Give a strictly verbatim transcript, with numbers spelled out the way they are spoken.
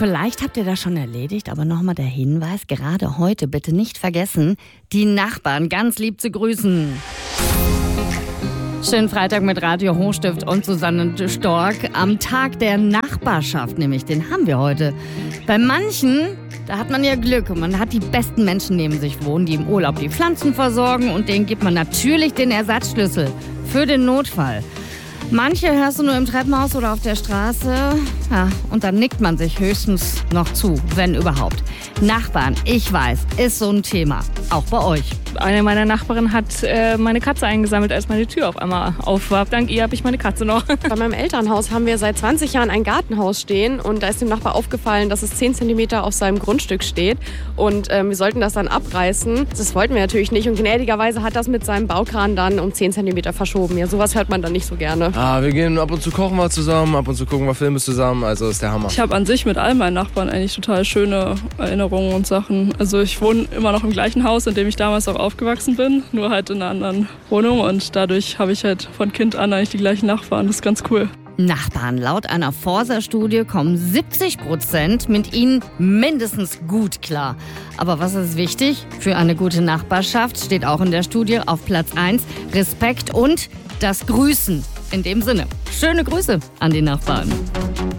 Vielleicht habt ihr das schon erledigt, aber nochmal der Hinweis, gerade heute bitte nicht vergessen, die Nachbarn ganz lieb zu grüßen. Schönen Freitag mit Radio Hochstift und Susanne Stork. Am Tag der Nachbarschaft nämlich, den haben wir heute. Bei manchen, da hat man ja Glück und man hat die besten Menschen neben sich wohnen, die im Urlaub die Pflanzen versorgen und denen gibt man natürlich den Ersatzschlüssel für den Notfall. Manche hörst du nur im Treppenhaus oder auf der Straße. Ja, und dann nickt man sich höchstens noch zu, wenn überhaupt. Nachbarn, ich weiß, ist so ein Thema. Auch bei euch. Eine meiner Nachbarinnen hat äh, meine Katze eingesammelt, als meine Tür auf einmal auf war. Dank ihr habe ich meine Katze noch. Bei meinem Elternhaus haben wir seit zwanzig Jahren ein Gartenhaus stehen und da ist dem Nachbar aufgefallen, dass es zehn Zentimeter auf seinem Grundstück steht und ähm, wir sollten das dann abreißen. Das wollten wir natürlich nicht und gnädigerweise hat das mit seinem Baukran dann um zehn Zentimeter verschoben. Ja, sowas hört man dann nicht so gerne. Ah, wir gehen ab und zu kochen wir zusammen, ab und zu gucken wir Filme zusammen, also ist der Hammer. Ich habe an sich mit all meinen Nachbarn eigentlich total schöne Erinnerungen und Sachen. Also ich wohne immer noch im gleichen Haus, in dem ich damals auch aufgewachsen bin, nur halt in einer anderen Wohnung und dadurch habe ich halt von Kind an eigentlich die gleichen Nachbarn. Das ist ganz cool. Nachbarn. Laut einer Forsa-Studie kommen siebzig Prozent mit ihnen mindestens gut klar. Aber was ist wichtig? Für eine gute Nachbarschaft steht auch in der Studie auf Platz eins Respekt und das Grüßen. In dem Sinne, schöne Grüße an die Nachbarn.